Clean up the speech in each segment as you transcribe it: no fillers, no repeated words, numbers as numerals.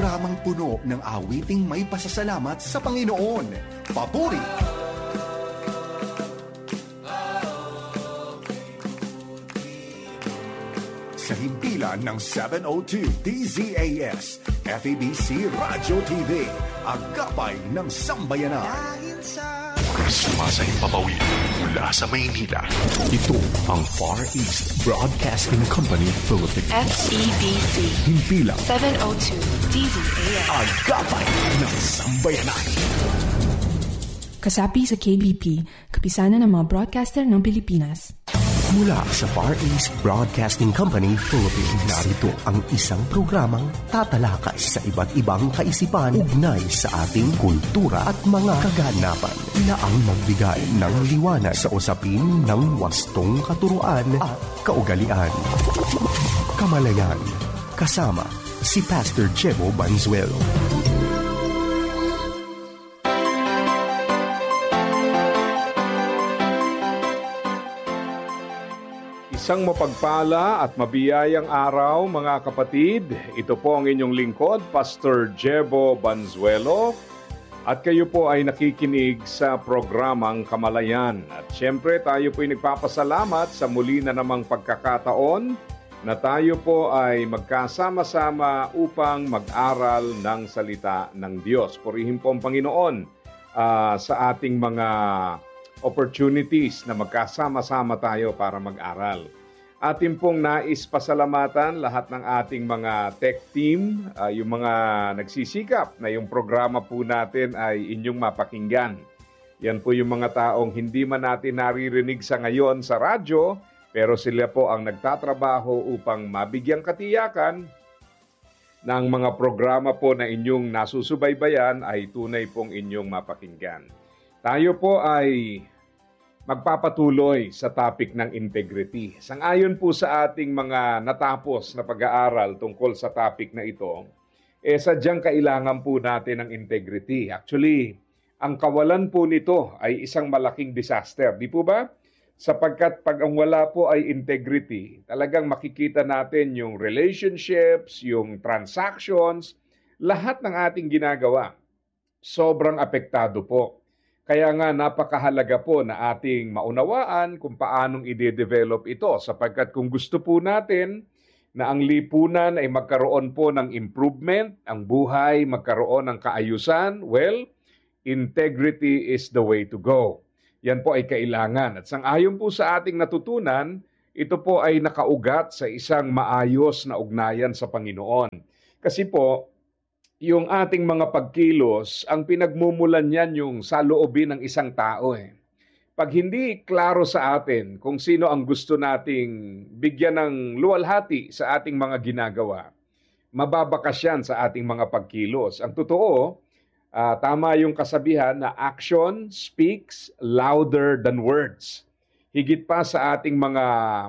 Programang puno ng awiting may pasasalamat sa Panginoon. Papuri! Sa himpilan ng 702 DZAS, FEBC Radio TV, agapay ng sambayanan. Sumasayang papawid mula sa Maynila. Ito ang Far East Broadcasting Company Philippines. FEBC. Himpilang 702 DZAS. agapay ng sambayanan. Kasapi sa KBP, kapisanan ng mga broadcaster ng Pilipinas. Mula sa Far East Broadcasting Company Philippines, narito ang isang programang tatalakay sa iba't ibang kaisipan ugnay sa ating kultura at mga kaganapan na ang magbigay ng liwanag sa usapin ng wastong katuruan at kaugalian. Kamalayan, kasama si Pastor Jebo Banzuelo. Isang mapagpala at mabiyayang araw mga kapatid. Ito po ang inyong lingkod, Pastor Jebo Banzuelo. At kayo po ay nakikinig sa programang Kamalayan. At syempre tayo po ay nagpapasalamat sa muli na namang pagkakataon na tayo po ay magkasama-sama upang mag-aral ng salita ng Diyos. Purihin po ang Panginoon sa ating mga opportunities na magkasama-sama tayo para mag-aral. Atin pong nais pasalamatan lahat ng ating mga tech team, yung mga nagsisikap na yung programa po natin ay inyong mapakinggan. Yan po yung mga taong hindi man natin naririnig sa ngayon sa radyo, pero sila po ang nagtatrabaho upang mabigyang katiyakan ng mga programa po na inyong nasusubaybayan ay tunay pong inyong mapakinggan. Tayo po ay magpapatuloy sa topic ng integrity. Sang-ayon po sa ating mga natapos na pag-aaral tungkol sa topic na ito, sadyang kailangan po natin ng integrity. Actually, ang kawalan po nito ay isang malaking disaster. Di po ba? Sapagkat pag ang wala po ay integrity, talagang makikita natin yung relationships, yung transactions, lahat ng ating ginagawa. Sobrang apektado po. Kaya nga napakahalaga po na ating maunawaan kung paanong i-develop ito sapagkat kung gusto po natin na ang lipunan ay magkaroon po ng improvement, ang buhay magkaroon ng kaayusan, well, integrity is the way to go. Yan po ay kailangan. At sang-ayon po sa ating natutunan, ito po ay nakaugat sa isang maayos na ugnayan sa Panginoon. Kasi po, yung ating mga pagkilos, ang pinagmumulan niyan yung saloobin ng isang tao. Pag hindi klaro sa atin kung sino ang gusto nating bigyan ng luwalhati sa ating mga ginagawa, mababakas yan sa ating mga pagkilos. Ang totoo, tama yung kasabihan na action speaks louder than words. Higit pa sa ating mga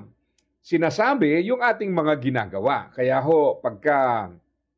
sinasabi, yung ating mga ginagawa. Kaya pagka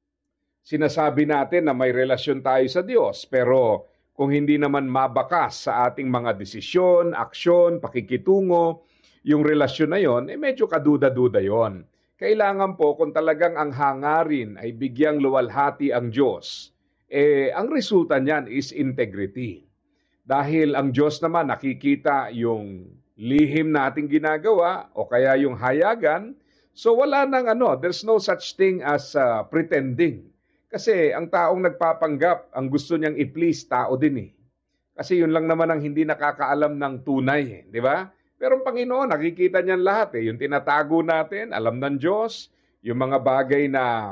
sinasabi natin na may relasyon tayo sa Diyos, pero kung hindi naman mabakas sa ating mga desisyon, aksyon, pakikitungo, yung relasyon na yon, medyo kaduda-duda yon. Kailangan po kung talagang ang hangarin ay bigyang luwalhati ang Diyos, ang resulta niyan is integrity. Dahil ang Diyos naman nakikita yung lihim nating ginagawa o kaya yung hayagan, so wala nang there's no such thing as pretending. Kasi ang taong nagpapanggap, ang gusto niyang i-please tao din . Kasi yun lang naman ang hindi nakakaalam ng tunay, di ba? Pero ang Panginoon, nakikita niyan lahat . Yung tinatago natin, alam ng Diyos, yung mga bagay na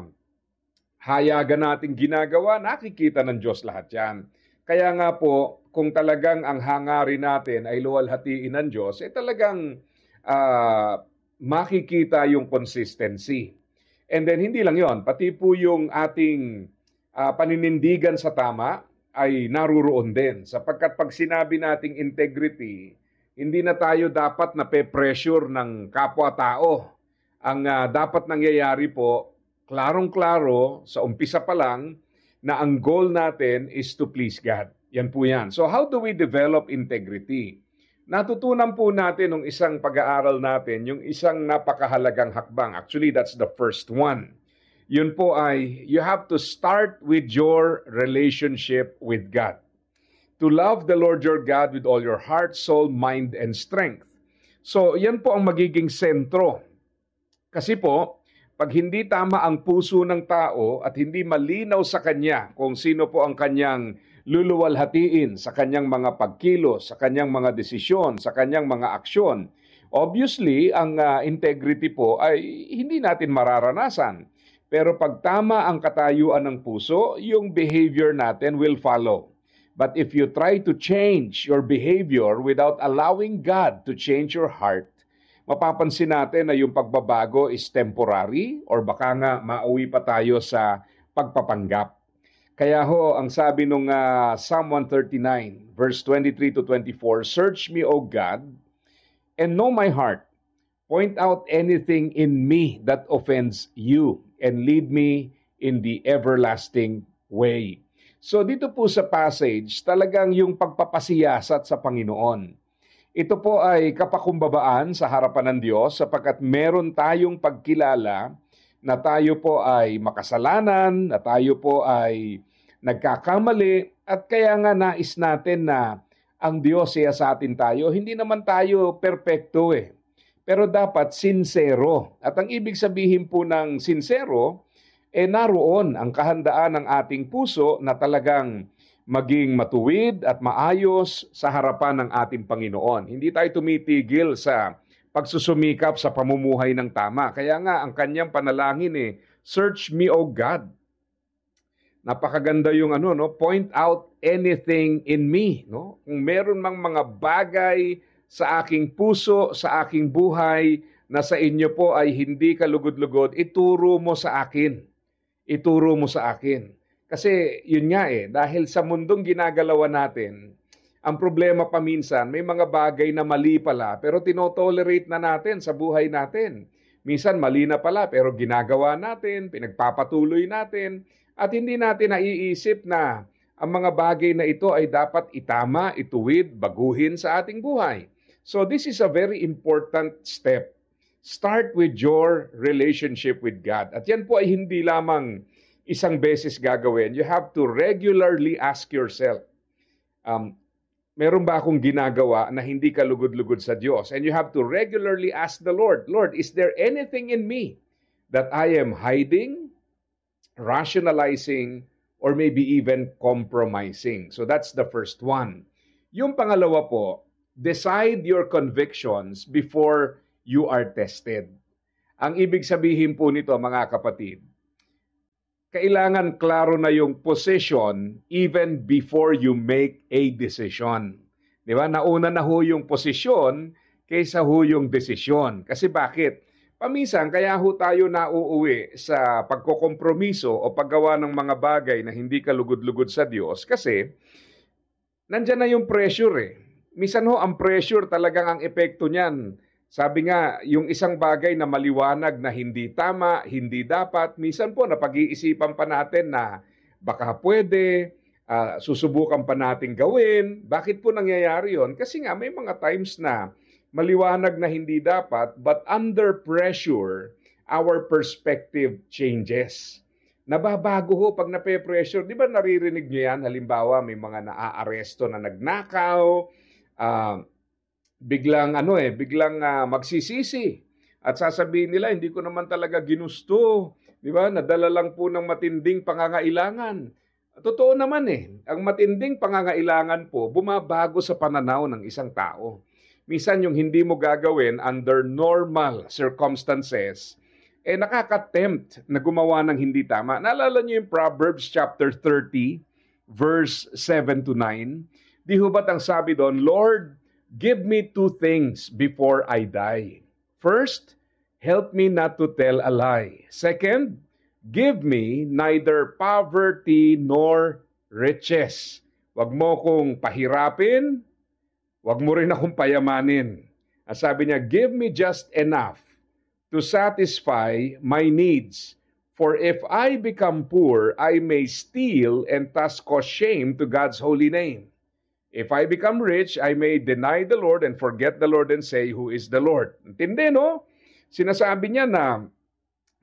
hayagan nating ginagawa, nakikita ng Diyos lahat yan. Kaya nga po, kung talagang ang hangarin natin ay luwalhatiin ng Diyos, talagang makikita yung consistency. And then hindi lang yon, pati po yung ating paninindigan sa tama ay naruroon din. Sapagkat pag sinabi nating integrity, hindi na tayo dapat na pe-pressure ng kapwa-tao. Ang dapat nangyayari po, klarong-klaro sa umpisa pa lang na ang goal natin is to please God. Yan po yan. So how do we develop integrity? Natutunan po natin nung isang pag-aaral natin, yung isang napakahalagang hakbang. Actually, that's the first one. Yun po ay, you have to start with your relationship with God. To love the Lord your God with all your heart, soul, mind, and strength. So, yan po ang magiging sentro. Kasi po, pag hindi tama ang puso ng tao at hindi malinaw sa kanya kung sino po ang kanyang luluwalhatiin sa kanyang mga pagkilos, sa kanyang mga desisyon, sa kanyang mga aksyon, obviously, ang integrity po ay hindi natin mararanasan. Pero pag tama ang katayuan ng puso, yung behavior natin will follow. But if you try to change your behavior without allowing God to change your heart, mapapansin natin na yung pagbabago is temporary or baka nga mauwi pa tayo sa pagpapanggap. Kaya ho, ang sabi nung Psalm 139, verse 23 to 24, "Search me, O God, and know my heart. Point out anything in me that offends you, and lead me in the everlasting way." So dito po sa passage, talagang yung pagpapasiyasat sa Panginoon. Ito po ay kapakumbabaan sa harapan ng Diyos sapagkat meron tayong pagkilala na tayo po ay makasalanan, na tayo po ay nagkakamali, at kaya nga nais natin na ang Diyos siya sa atin tayo. Hindi naman tayo perpekto pero dapat sincero. At ang ibig sabihin po ng sincero, naroon ang kahandaan ng ating puso na talagang maging matuwid at maayos sa harapan ng ating Panginoon. Hindi tayo tumitigil sa pagsusumikap sa pamumuhay ng tama. Kaya nga, ang kanyang panalangin "Search me, O God." Napakaganda yung point out anything in me. No? Kung meron mang mga bagay sa aking puso, sa aking buhay, na sa inyo po ay hindi kalugod-lugod, ituro mo sa akin. Ituro mo sa akin. Kasi yun nga dahil sa mundong ginagalawan natin, ang problema pa minsan, may mga bagay na mali pala, pero tinotolerate na natin sa buhay natin. Minsan mali na pala, pero ginagawa natin, pinagpapatuloy natin, at hindi natin naiisip na ang mga bagay na ito ay dapat itama, ituwid, baguhin sa ating buhay. So this is a very important step. Start with your relationship with God. At yan po ay hindi lamang isang beses gagawin. You have to regularly ask yourself, meron ba akong ginagawa na hindi kalugod-lugod sa Diyos? And you have to regularly ask the Lord, "Lord, is there anything in me that I am hiding, rationalizing, or maybe even compromising?" So that's the first one. Yung pangalawa po, decide your convictions before you are tested. Ang ibig sabihin po nito, mga kapatid, kailangan klaro na yung position even before you make a decision. Di ba? Nauna na ho yung posisyon kaysa ho yung desisyon. Kasi bakit? Paminsan, kaya ho tayo nauuwi sa pagkokompromiso o paggawa ng mga bagay na hindi kalugod-lugod sa Diyos kasi nandyan na yung pressure Minsan ho, ang pressure talagang ang epekto niyan. Sabi nga, yung isang bagay na maliwanag na hindi tama, hindi dapat, minsan po napag-iisipan pa natin na baka pwede, susubukan pa natin gawin. Bakit po nangyayari yon? Kasi nga may mga times na maliwanag na hindi dapat, but under pressure, our perspective changes. Nababago ho pag nape-pressure. Di ba naririnig nyo yan? Halimbawa, may mga naaaresto na nagnakaw, biglang magsisisi at sasabihin nila hindi ko naman talaga ginusto, di ba? Nadala lang po ng matinding pangangailangan. Totoo naman ang matinding pangangailangan po bumabago sa pananaw ng isang tao. Minsan yung hindi mo gagawin under normal circumstances nakaka-tempt na gumawa ng hindi tama. Naalala niyo yung Proverbs chapter 30 verse 7 to 9? Di ho ba't ang sabi doon, Lord, give me 2 things before I die. First, help me not to tell a lie. Second, give me neither poverty nor riches. Wag mo kong pahirapin, wag mo rin akong payamanin. Ang sabi niya, give me just enough to satisfy my needs. For if I become poor, I may steal and thus cause shame to God's holy name. If I become rich, I may deny the Lord and forget the Lord and say, who is the Lord? Intindi, no? Sinasabi niya na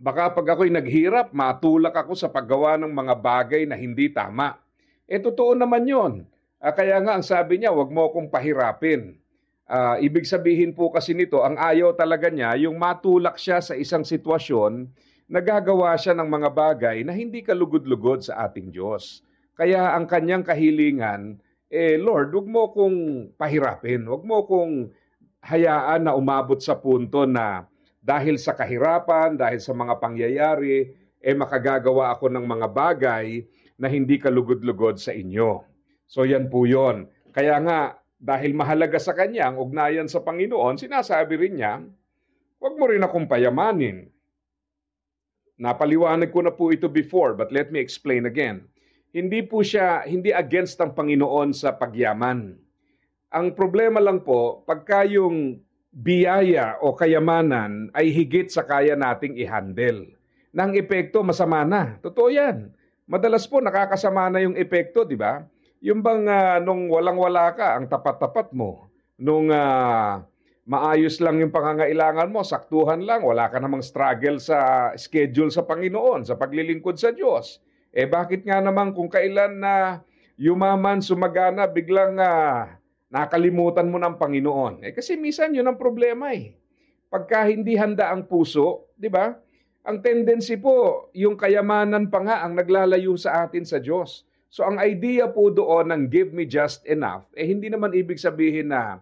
Baka pag ako'y naghirap, matulak ako sa paggawa ng mga bagay na hindi tama. Totoo naman yun. Kaya nga ang sabi niya, huwag mo akong pahirapin. Ibig sabihin po kasi nito, ang ayaw talaga niya, yung matulak siya sa isang sitwasyon, nagagawa siya ng mga bagay na hindi kalugod-lugod sa ating Diyos. Kaya ang kanyang kahilingan, Lord, huwag mo kong pahirapin. Huwag mo kong hayaan na umabot sa punto na dahil sa kahirapan, dahil sa mga pangyayari, makagagawa ako ng mga bagay na hindi kalugod-lugod sa inyo. So yan po yun. Kaya nga, dahil mahalaga sa kanya ang ugnayan sa Panginoon, sinasabi rin niya, huwag mo rin akong payamanin. Napaliwanag ko na po ito before, but let me explain again. Hindi against ang Panginoon sa pagyaman. Ang problema lang po, pagka yung biyaya o kayamanan ay higit sa kaya nating i-handle. Nang epekto, masama na. Totoo yan. Madalas po nakakasama na yung epekto, di ba? Yung bang nung walang-wala ka, ang tapat-tapat mo. Nung maayos lang yung pangangailangan mo, saktuhan lang, wala ka namang struggle sa schedule sa Panginoon, sa paglilingkod sa Diyos. Bakit nga naman kung kailan na yumaman, sumagana, biglang nakalimutan mo ng Panginoon? Kasi minsan yun ang problema Pagka hindi handa ang puso, di ba? Ang tendency po, yung kayamanan pa nga ang naglalayo sa atin sa Diyos. So ang idea po doon ng give me just enough, hindi naman ibig sabihin na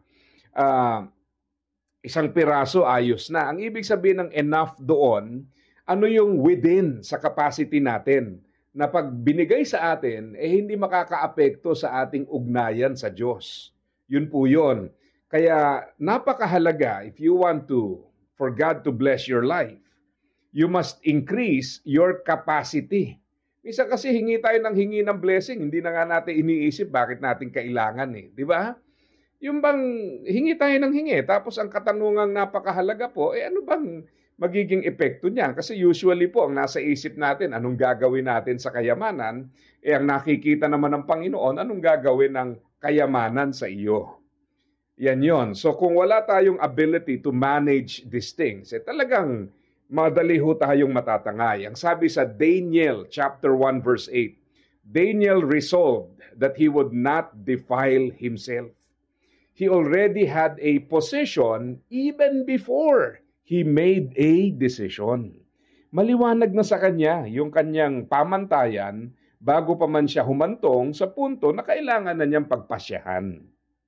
isang piraso ayos na. Ang ibig sabihin ng enough doon, ano yung within sa capacity natin, na pag binigay sa atin, hindi makakaapekto sa ating ugnayan sa Diyos. Yun po yun. Kaya napakahalaga, if you want for God to bless your life, you must increase your capacity. Minsan kasi hingi tayo ng blessing, hindi na nga natin iniisip bakit natin kailangan di ba? Yung bang hingi tayo ng hingi, tapos ang katanungang napakahalaga po, ano bang magiging epekto niya? Kasi usually po, ang nasa isip natin, anong gagawin natin sa kayamanan, ang nakikita naman ng Panginoon, anong gagawin ng kayamanan sa iyo. Yan yon. So kung wala tayong ability to manage these things, talagang madali ho tayong matatangay. Ang sabi sa Daniel chapter 1 verse 8, Daniel resolved that he would not defile himself. He already had a position even before he made a decision. Maliwanag na sa kanya yung kanyang pamantayan bago pa man siya humantong sa punto na kailangan na niyang pagpasyahan.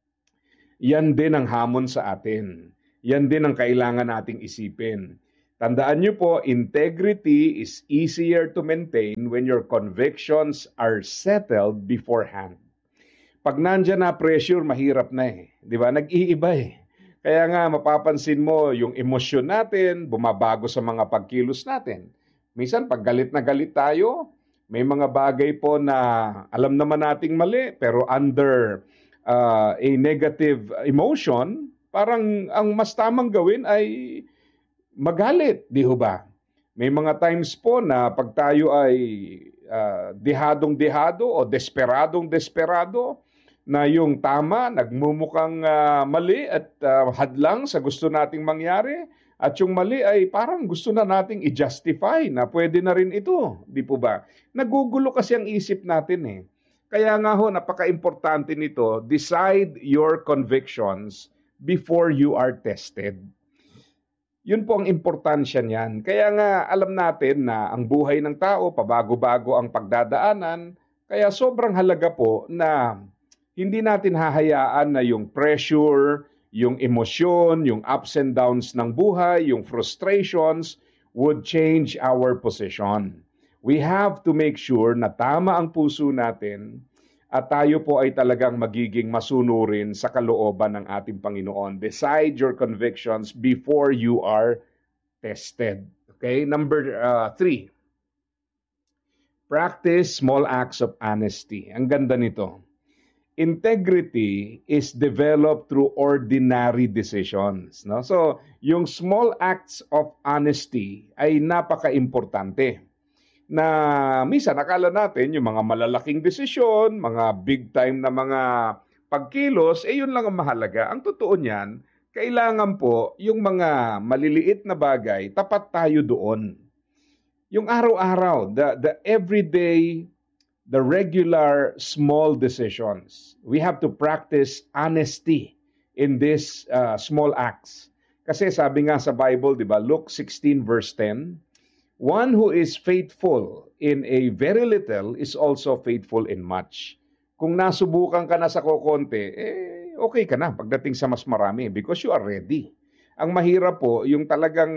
Yan din ang hamon sa atin. Yan din ang kailangan nating isipin. Tandaan niyo po, integrity is easier to maintain when your convictions are settled beforehand. Pag nandyan na pressure, mahirap na Di ba? Nag-iiba Kaya nga mapapansin mo yung emosyon natin, bumabago sa mga pagkilos natin. Minsan pag galit na galit tayo, may mga bagay po na alam naman nating mali, pero under a negative emotion, parang ang mas tamang gawin ay magalit, di ho ba? May mga times po na pag tayo ay dehadong-dehado o desperadong-desperado, na yung tama, nagmumukhang mali at hadlang sa gusto nating mangyari, at yung mali ay parang gusto na nating i-justify na pwede na rin ito. Di po ba? Nagugulo kasi ang isip natin Kaya nga ho, napaka-importante nito, decide your convictions before you are tested. Yun po ang importansya niyan. Kaya nga alam natin na ang buhay ng tao, pabago-bago ang pagdadaanan, kaya sobrang halaga po na hindi natin hahayaan na yung pressure, yung emosyon, yung ups and downs ng buhay, yung frustrations would change our position. We have to make sure na tama ang puso natin at tayo po ay talagang magiging masunurin sa kalooban ng ating Panginoon. Decide your convictions before you are tested. Okay? Number 3. Practice small acts of honesty. Ang ganda nito. Integrity is developed through ordinary decisions. No? So, yung small acts of honesty ay napaka-importante. Na minsan akala natin yung mga malalaking desisyon, mga big time na mga pagkilos, yun lang ang mahalaga. Ang totoo niyan, kailangan po yung mga maliliit na bagay, tapat tayo doon. Yung araw-araw, the everyday, the regular small decisions. We have to practice honesty in these small acts. Kasi sabi nga sa Bible, di ba, Luke 16 verse 10, one who is faithful in a very little is also faithful in much. Kung nasubukan ka na sa kokonti, okay ka na pagdating sa mas marami because you are ready. Ang mahirap po, yung talagang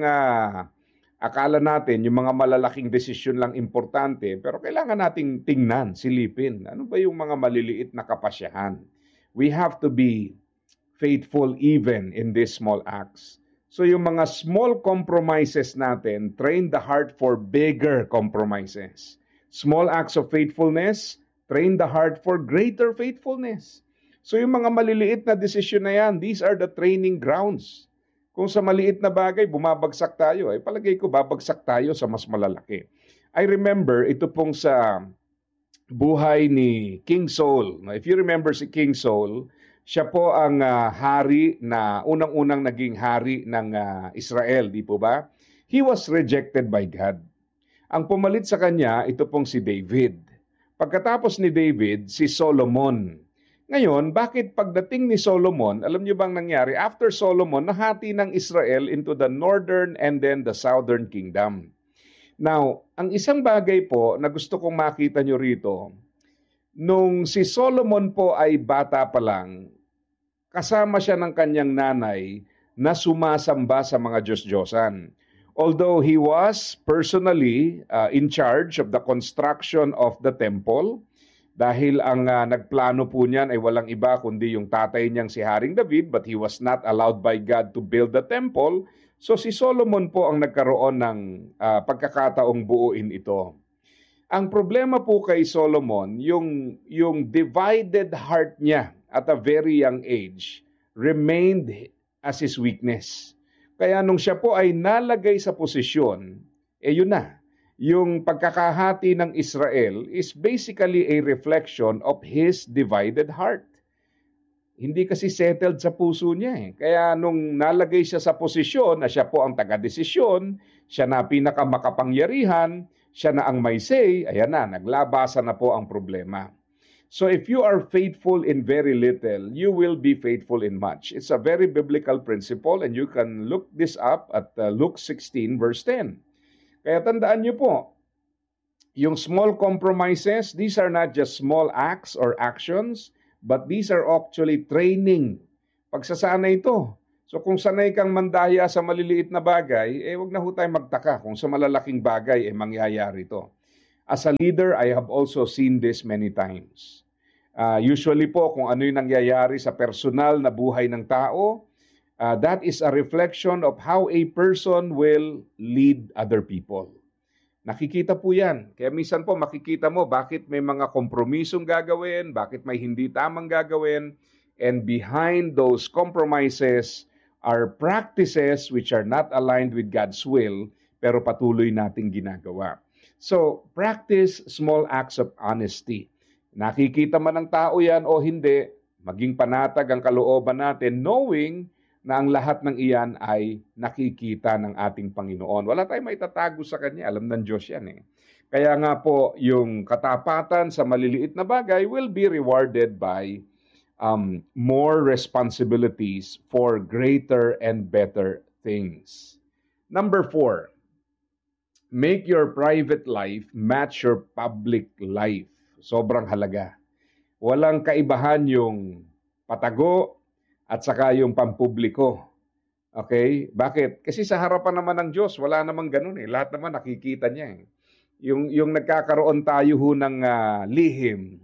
akala natin yung mga malalaking desisyon lang importante, pero kailangan nating tingnan, silipin. Ano ba yung mga maliliit na kapasyahan? We have to be faithful even in these small acts. So yung mga small compromises natin, train the heart for bigger compromises. Small acts of faithfulness, train the heart for greater faithfulness. So yung mga maliliit na desisyon na yan, these are the training grounds. Kung sa maliit na bagay, bumabagsak tayo, palagay ko babagsak tayo sa mas malalaki. I remember, ito pong sa buhay ni King Saul. If you remember si King Saul, siya po ang hari na unang-unang naging hari ng Israel, di po ba? He was rejected by God. Ang pumalit sa kanya, ito pong si David. Pagkatapos ni David, si Solomon. Ngayon, bakit pagdating ni Solomon, alam niyo bang nangyari? After Solomon, nahati ng Israel into the northern and then the southern kingdom. Now, ang isang bagay po na gusto kong makita niyo rito, nung si Solomon po ay bata pa lang, kasama siya ng kanyang nanay na sumasamba sa mga Diyos-Diyosan. Although he was personally in charge of the construction of the temple, dahil ang nagplano po niyan ay walang iba kundi yung tatay niyang si Haring David, but he was not allowed by God to build the temple. So si Solomon po ang nagkaroon ng pagkakataong buuin ito. Ang problema po kay Solomon, yung divided heart niya at a very young age remained as his weakness. Kaya nung siya po ay nalagay sa posisyon, yun na. Yung pagkakahati ng Israel is basically a reflection of his divided heart. Hindi kasi settled sa puso niya. Kaya nung nalagay siya sa posisyon na siya po ang taga-desisyon, siya na pinakamakapangyarihan, siya na ang may say, ayan na, naglabasan na po ang problema. So if you are faithful in very little, you will be faithful in much. It's a very biblical principle and you can look this up at Luke 16 verse 10. Kaya tandaan niyo po, yung small compromises, these are not just small acts or actions, but these are actually training. Pagsasanay ito. So kung sanay kang mandaya sa maliliit na bagay, wag na ho tayo magtaka kung sa malalaking bagay mangyayari ito. As a leader, I have also seen this many times. Usually po, kung ano yung nangyayari sa personal na buhay ng tao, that is a reflection of how a person will lead other people. Nakikita po yan. Kaya minsan po makikita mo bakit may mga kompromisong gagawin, bakit may hindi tamang gagawin, and behind those compromises are practices which are not aligned with God's will, pero patuloy nating ginagawa. So, practice small acts of honesty. Nakikita man ng tao yan o hindi, maging panatag ang kalooban natin, knowing na ang lahat ng iyan ay nakikita ng ating Panginoon. Wala tayong maitatago sa Kanya. Alam ng Diyos yan . Kaya nga po, yung katapatan sa maliliit na bagay will be rewarded by more responsibilities for greater and better things. Number 4, make your private life match your public life. Sobrang halaga. Walang kaibahan yung patago at saka yung pampubliko. Okay? Bakit? Kasi sa harapan naman ng Diyos, wala namang ganun . Lahat naman nakikita niya . Yung nagkakaroon tayo ho ng lihim,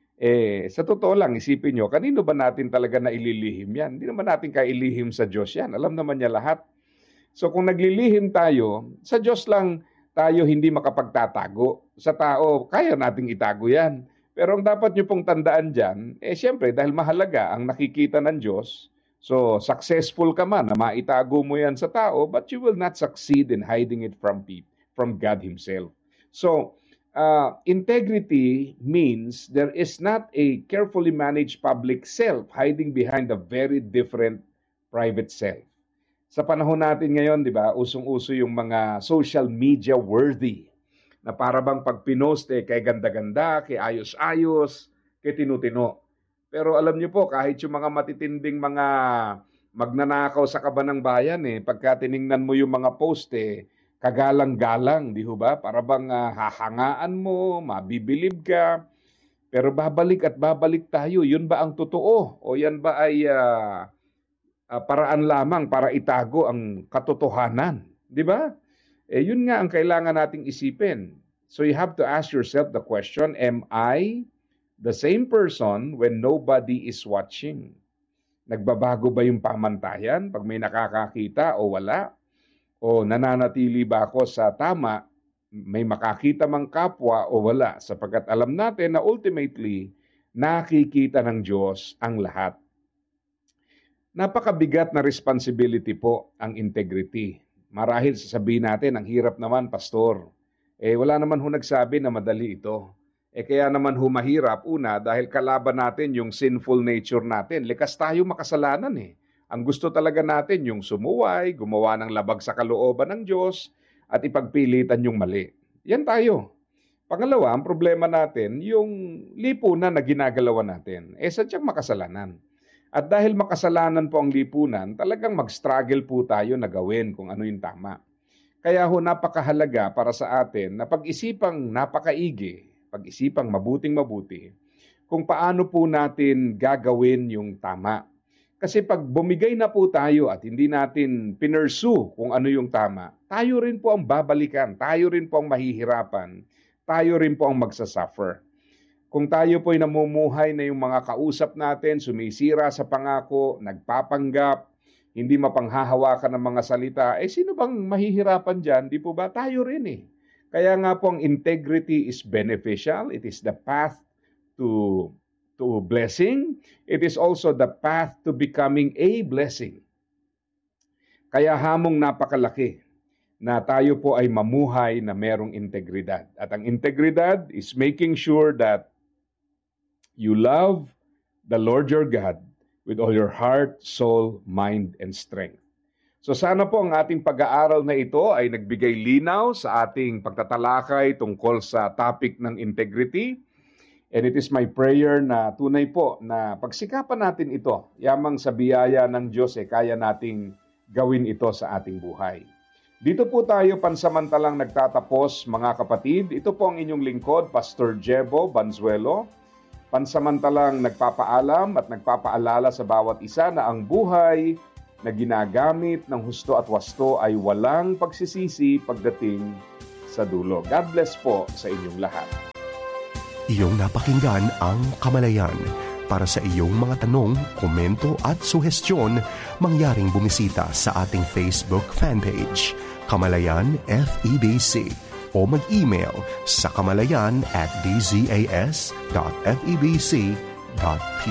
sa totoo lang, isipin nyo, kanino ba natin talaga na ililihim yan? Hindi naman natin kailihim sa Diyos yan. Alam naman niya lahat. So kung naglilihim tayo, sa Diyos lang tayo hindi makapagtatago. Sa tao, kaya nating itago yan. Pero ang dapat nyo pong tandaan dyan, siyempre dahil mahalaga ang nakikita ng Diyos, so successful ka man na maitago mo yan sa tao, but you will not succeed in hiding it from God Himself. So, integrity means there is not a carefully managed public self hiding behind a very different private self. Sa panahon natin ngayon, di ba, usong-uso yung mga social media worthy. na para bang pag pinost kay ganda-ganda, kay ayos-ayos, kay tinutino. Pero alam niyo po, kahit yung mga matitinding mga magnanakaw sa kaban ng bayan, pagka tiningnan mo yung mga post, kagalang-galang, di ho ba? Para bang hahangaan mo, mabibilib ka. Pero babalik at babalik tayo. Yun ba ang totoo? O yan ba ay paraan lamang para itago ang katotohanan? Di ba? Yun nga ang kailangan nating isipin. So you have to ask yourself the question, am I the same person when nobody is watching? Nagbabago ba yung pamantayan pag may nakakakita o wala? O nananatili ba ako sa tama, may makakita mang kapwa o wala? Sapagkat alam natin na ultimately, nakikita ng Diyos ang lahat. Napakabigat na responsibility po ang integrity. Marahil sasabihin natin, ang hirap naman, pastor. Wala naman ho nagsabi na madali ito. Kaya naman ho mahirap, una, dahil kalaban natin yung sinful nature natin. Likas tayo makasalanan Ang gusto talaga natin yung sumuway, gumawa ng labag sa kalooban ng Diyos, at ipagpilitan yung mali. Yan tayo. Pangalawa, ang problema natin, yung lipunan na ginagalawan natin, sadyang makasalanan. At dahil makasalanan po ang lipunan, talagang mag-struggle po tayo na gawin kung ano yung tama. Kaya ho napakahalaga para sa atin na pag-isipang napakaigi, pag-isipang mabuting-mabuti, kung paano po natin gagawin yung tama. Kasi pag bumigay na po tayo at hindi natin pinursue kung ano yung tama, tayo rin po ang babalikan, tayo rin po ang mahihirapan, tayo rin po ang magsasuffer. Kung tayo po'y namumuhay na yung mga kausap natin, sumisira sa pangako, nagpapanggap, hindi mapanghahawakan ng mga salita, sino bang mahihirapan dyan? Di po ba? Tayo rin Kaya nga po ang integrity is beneficial. It is the path to blessing. It is also the path to becoming a blessing. Kaya hamong napakalaki na tayo po ay mamuhay na merong integridad. At ang integridad is making sure that you love the Lord your God with all your heart, soul, mind, and strength. So sana po ang ating pag-aaral na ito ay nagbigay linaw sa ating pagtatalakay tungkol sa topic ng integrity. And it is my prayer na tunay po na pagsikapan natin ito, yamang sa biyaya ng Diyos kaya nating gawin ito sa ating buhay. Dito po tayo pansamantalang nagtatapos, mga kapatid. Ito po ang inyong lingkod, Pastor Jebo Banzuelo. Pansamantalang nagpapaalam at nagpapaalala sa bawat isa na ang buhay na ginagamit ng husto at wasto ay walang pagsisisi pagdating sa dulo. God bless po sa inyong lahat. Iyong napakinggan ang Kamalayan. Para sa iyong mga tanong, komento at suhestyon, mangyaring bumisita sa ating Facebook fanpage, Kamalayan FEBC, o mag-email sa kamalayan@dzas.febc.ph.